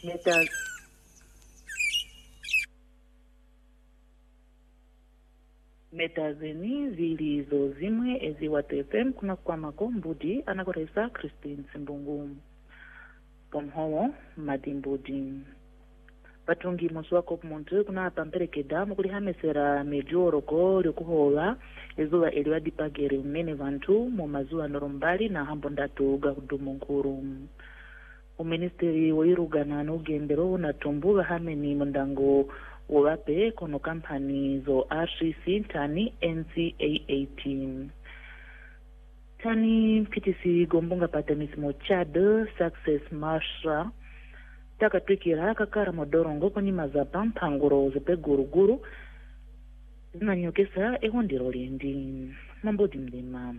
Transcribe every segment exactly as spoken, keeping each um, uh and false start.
meta metazeni zilizo zimwe eziwata F M kuna kwa makombudi anakoresa Christine Simbungu pomhowo madimbudi patungi muswako kumuntu kuna pamperekeda mukuli hamesera medioroko lyokuhola ezuwa eliwa dipagere unene vantu mu mazuwa norombali na hambo ndatu ga kudumu nkuru uministeri woirugana n'ugendero natumbuga hameni mundango wape kono kampani zo R C C tani N C A A team tani P T C gombunga patanismo Chad success marsha takatwikira kakara modorongo koni mazapa mpanguro zepe guruguru zinanyokesa ehondiro lindi mambodi mlima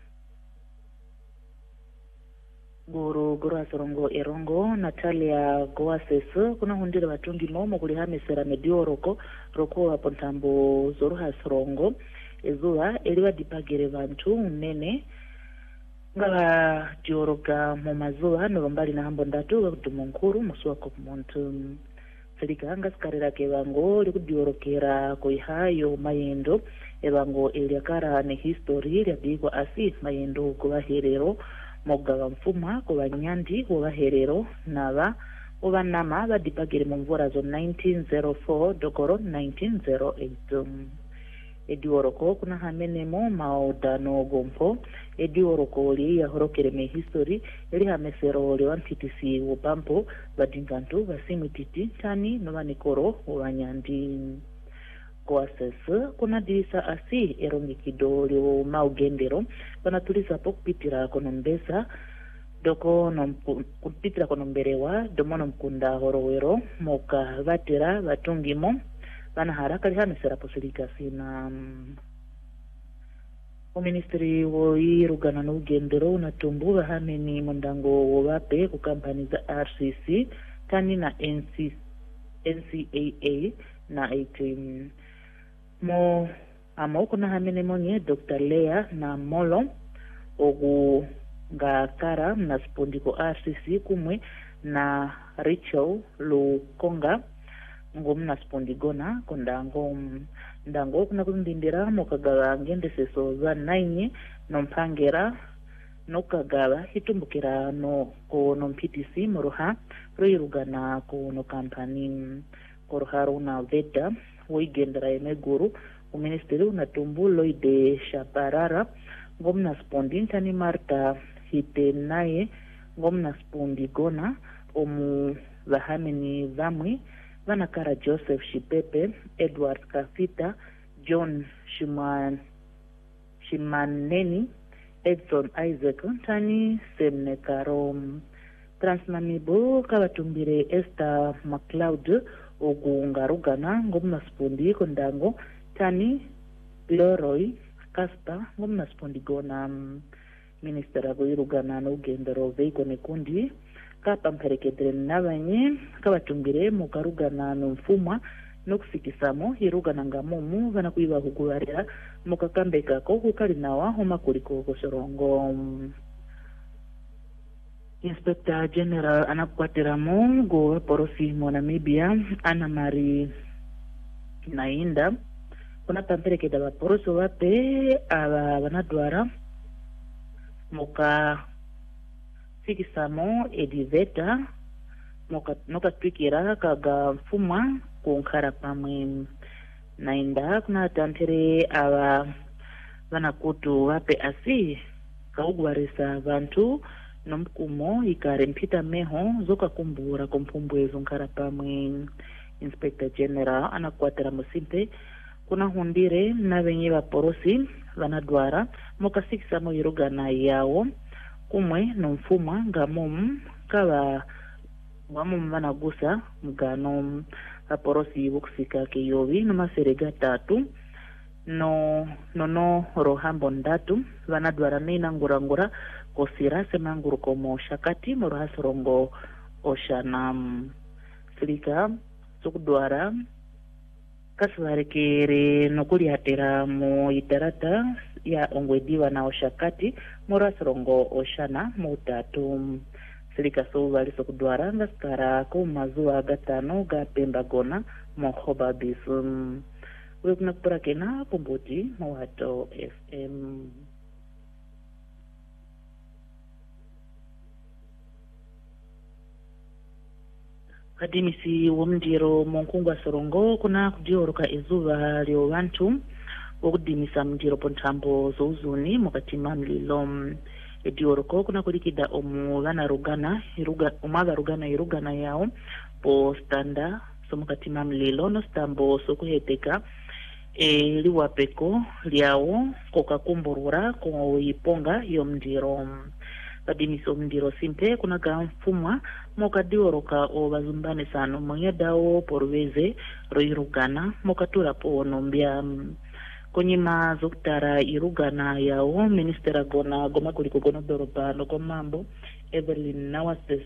guru guru asorongo erongo Natalia Goaseso kuna hundira batungi momo kuli hamesera medioroko roko apontambo zoru hasorongo ezuwa eliwa dipagere vantu unene ngala dioroka mu mazuwa norombali na hambo ndatu ga kudumonkuru muswako kumuntu selika anga skarira ke bango likudiorokera koihayo mayendo ebango eliakara ne history lyabigwa asi mayendo kuba herero mogaga mfuma ko banyandi ko baherero naba obanama badipagere mu mvura zo nineteen oh four dokoro nineteen oh eight edioroko kuna hamenemo maodano gompo edioroko li ya horokere me history eli hamesero le P T C wopampo badingantu basimutiti tani no manikoro obanyandi kwa sasa kuna dirisa asi erongikido lyo maugendero pana tulisa pokupitira konombesa doko no kupitira konomberewa domono mkunda horowero moka vatera vatungimo bana haraka lihamesera posilika sina o ministry wo irugana n'ugendero unatumbuga hameni mundango wobape ku kampani za R C C tani na N C A A na eighteen mo amoko na hamene monye Doctor Lea na Molo ogu ngakara na spondiko R C C kumwe na Rachel Lukonga ngom na spondigona kondango ndango kuna kundindira mokagaba ngende seso za nine no mpangera no kagaba hitumbukira no ko no P T C moroha roirugana ko no kampani korharuna veta woigendera emeguru uministeri unatumbu Loide Shaparara ngomna spondinta ni Marta hitenaye ngomna spondigona omu vahameni vamwe vanakara Joseph Shipepe Edward Kafita John Shiman Shimaneni Edson Isaac Tani Semnekaro Transnamibo kabatumbire Esther McLeod ogungarugana ngomna spondi kondango tani Leroy Kaspa ngomna spondi gona minister agoirugana n'ugendero veiko nekundi kapa mperekedre nabanye kabatumbire mukarugana n'umfuma nokusikisamo hirugana ngamumu bana kuiba kuguarira mukakambeka ko kukali nawa homa kuliko kosorongo Inspector General anakwatira mungu porosi mo Namibia Ana Marie Nainda kuna pamperekeda baporoso wape aba banadwara muka sikisamo ediveta muka noka twikira kaga mfuma kunkara pamwe Nainda kuna tantere aba banakutu wape asi kaugwarisa bantu nomkumo ikare mpita meho zoka kumbura kompumbwezo nkara pamwe Inspector General anakwatira musimpe kuna hundire na benye baporosi vanadwara mokasikisa mo irugana yawo kumwe nomfuma ngamumu kaba wamu vanagusa mgano baporosi bukusika keyobi nomaserega tatu no nono rohambo ndatu vanadwara neina ngurangura kosira semanguru komo shakati morohasorongo oshanam silika sukudwara kaswarekere nokuli hatera mu itarata ya ongwediwa na oshakati morohasorongo oshana mutatu silikaso valiso kudwara ngasikara ku mazuwa gatano ga Pemba gona mohoba bisum wekuna kupura kena kumboti Mwato F M. Kadimisi womndiro monkungwa sorongo kuna kudioroka izuva lyo vantu wokudimisa mndiro pontambo zouzuni mukatima mlilo edioroko kuna kulikida omu vana rugana iruga umaga rugana irugana yao po standa so mukatima mlilo no stambo sokuheteka e liwapeko lyao kokakumburura ko iponga yomndiro kadimiso mndiro simpe kuna gamfumwa mokadioroka o bazumbane sano monyadawo porveze roirugana mokatura po nombia konyima zoktara irugana yao ministera gona goma kuliko gono doroba no komambo Evelyn Nawases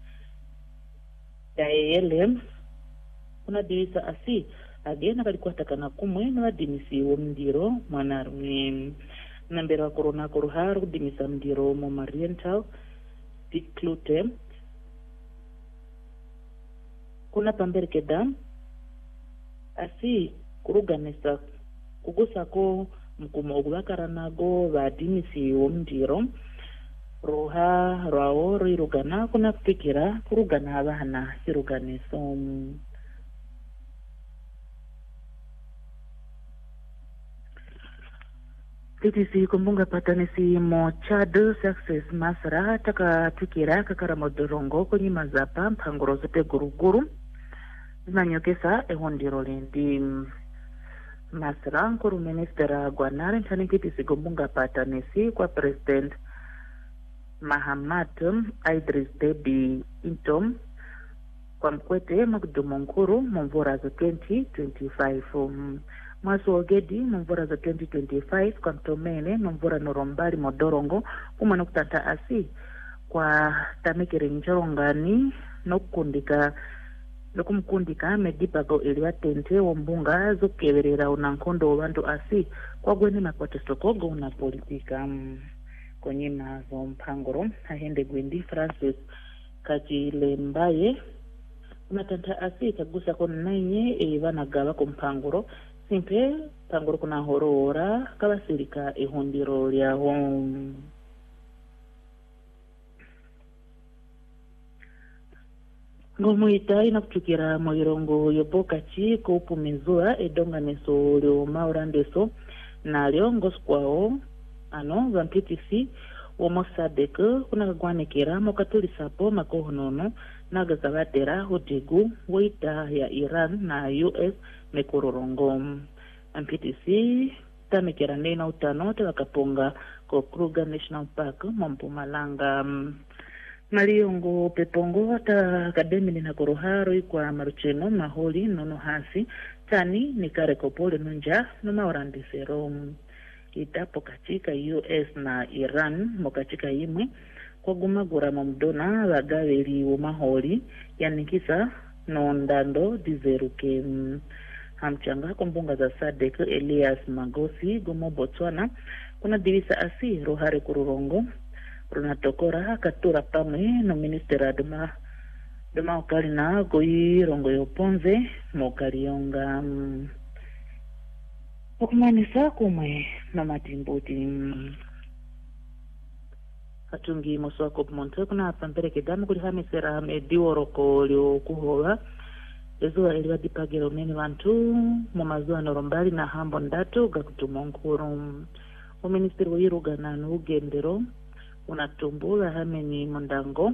yaele kuna divisa asi agena kalikuwa takana kumwe na dimisi womndiro mwanarme nambera corona koruharu dimisa mndiro mo mariental diklute kuna pamberkeda asi kuruganisa kugusako mkumo okubakaranago badimisi womndiro roha rwao rirugana kuna kupikira kurugana abana iruganiso Titisi kumbunga patanisi mo Chad Success Masra taka tukira kakara modorongo kwenye mazapa mpangoro zote guruguru zinanyokesa ehondiro lendi Masra nkuru ministera gwanare ntani kitisi kumbunga patanisi kwa President Mahamad Idris Deby Intom kwa mkwete makudumo nkuru mvura za twenty twenty-five Mwasu ogedi mvura za twenty twenty-five kwa mtomene mvura norombali modorongo kuma nokutanta asi kwa tamikiri njorongani nokundika nokumkundika medipago iliwa tente wombunga zokeverera unankondo wandu asi kwa gweni makwate sokogo una politika kwenye mazo mpangoro hahende gwendi Francis Kachile Mbaye unatanta asi kagusa kona nainye eivana gaba kumpangoro simpe pangoro kuna horora kabasirika ehondiro lyaho ngomuita inakutukira moirongo yopokachi koupumizua edonga neso lyo maurandeso nalyo ngoskwao ano vampitisi womosadek kuna kagwanekera mokatulisapo makohonono nagazabatera hotegu woita ya Iran na U S mekororongo ampitisi tamekera nena utano takaponga ko Kruger National Park Mpumalanga Maliongo pepongo hata akademi na koroharo kwa marucheno maholi nono hasi tani nikare kopole nunja no maurandisero itapo katika U S na Iran mokachika imwe kwa gumagura mamdona wagaweli umaholi yanikisa no ndando dizeruke hamchanga kumbunga za Sadek Elias Magosi gomo Botswana kuna divisa asi rohare kururongo runatokora katura pamwe no ministera duma duma ukalina goi rongo yoponze mokalionga okumanisa kumwe na matimbuti katungi moswako monte kuna pampereke damu kuli hamisera medioroko lyo kuhola ezo eliwa dipagero nene bantu mu mazuwa norombali na hambo ndatu gakutumonkuru o ministeri wirugana n'ugendero unatumbula hameni mundango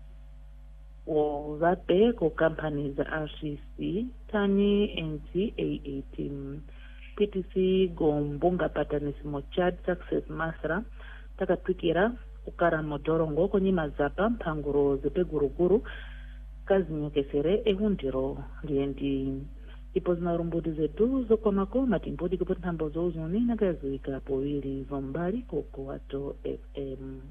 wo vape ko company za R C C tani N C A A team P T C gombunga patanisimo Chad Success Masra takatwikira ukara modorongo kwenye mazapa mpanguro zepe guruguru kazi nyokesere ehundiro liendi ipo zinarumbuti zetu zokomako matimbudi kupotambo zouzuni na gazuika powili zombali koko wato F M.